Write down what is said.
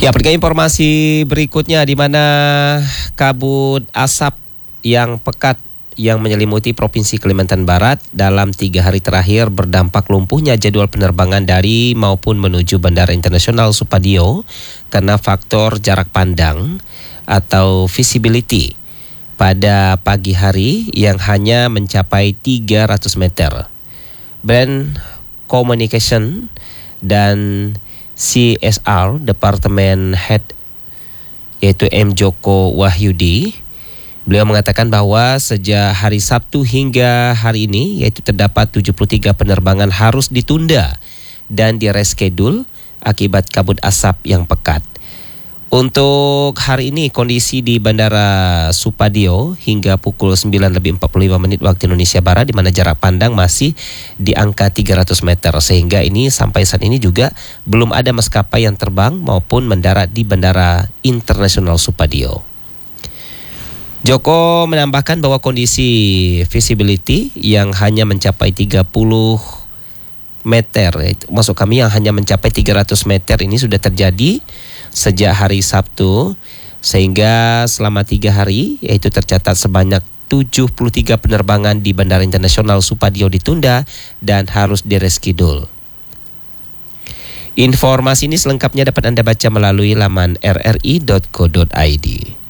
Ya, pergi informasi berikutnya di mana kabut asap yang pekat yang menyelimuti Provinsi Kalimantan Barat dalam 3 hari terakhir berdampak lumpuhnya jadwal penerbangan dari maupun menuju Bandara Internasional Supadio karena faktor jarak pandang atau visibility pada pagi hari yang hanya mencapai 300 meter. Brand Communication dan CSR Departemen Head yaitu M. Joko Wahyudi, beliau mengatakan bahwa sejak hari Sabtu hingga hari ini yaitu terdapat 73 penerbangan harus ditunda dan direschedule akibat kabut asap yang pekat. Untuk hari ini kondisi di Bandara Supadio hingga pukul 9:45 waktu Indonesia Barat di mana jarak pandang masih di angka 300 meter sehingga ini sampai saat ini juga belum ada maskapai yang terbang maupun mendarat di Bandara Internasional Supadio. Joko menambahkan bahwa kondisi visibility yang hanya mencapai 30 meter, maksud kami yang hanya mencapai 300 meter ini sudah terjadi sejak hari Sabtu sehingga selama 3 hari yaitu tercatat sebanyak 73 penerbangan di Bandara Internasional Supadio ditunda dan harus direschedule. Informasi ini selengkapnya dapat Anda baca melalui laman rri.co.id.